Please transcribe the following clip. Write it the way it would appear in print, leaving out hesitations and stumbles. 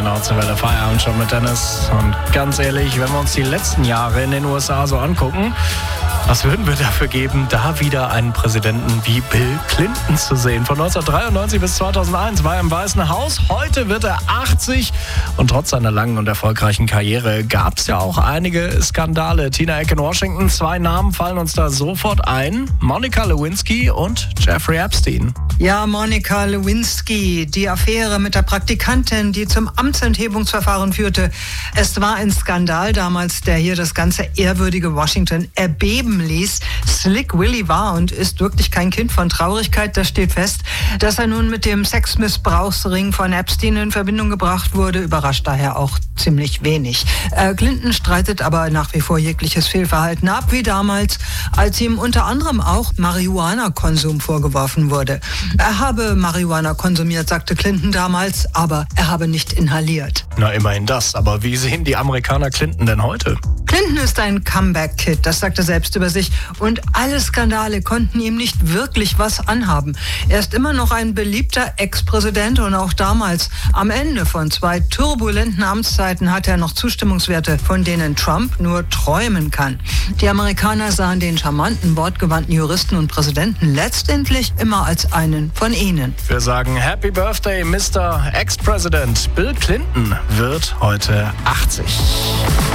der Deutschen Welle Feierabend schon mit Dennis. Und ganz ehrlich, wenn wir uns die letzten Jahre in den USA so angucken, was würden wir dafür geben, da wieder einen Präsidenten wie Bill Clinton zu sehen? Von 1993 bis 2001 war er im Weißen Haus. Heute wird er 80. Und trotz seiner langen und erfolgreichen Karriere gab es ja auch einige Skandale. Tina Eck in Washington, 2 Namen fallen uns da sofort ein. Monica Lewinsky und Jeffrey Epstein. Ja, Monica Lewinsky, die Affäre mit der Praktikantin, die zum Amtsenthebungsverfahren führte. Es war ein Skandal damals, der hier das ganze ehrwürdige Washington erbeben ließ. Slick Willy war und ist wirklich kein Kind von Traurigkeit, das steht fest. Dass er nun mit dem Sexmissbrauchsring von Epstein in Verbindung gebracht wurde, überrascht daher auch ziemlich wenig. Clinton streitet aber nach wie vor jegliches Fehlverhalten ab, wie damals, als ihm unter anderem auch Marihuana-Konsum vorgeworfen wurde. Er habe Marihuana konsumiert, sagte Clinton damals, aber er habe nicht inhaliert. Na, immerhin das. Aber wie sehen die Amerikaner Clinton denn heute? Clinton ist ein Comeback-Kid, das sagt er selbst über sich. Und alle Skandale konnten ihm nicht wirklich was anhaben. Er ist immer noch ein beliebter Ex-Präsident und auch damals, am Ende von 2 turbulenten Amtszeiten, hat er noch Zustimmungswerte, von denen Trump nur träumen kann. Die Amerikaner sahen den charmanten, wortgewandten Juristen und Präsidenten letztendlich immer als einen von ihnen. Wir sagen Happy Birthday, Mr. Ex-President. Bill Clinton wird heute 80.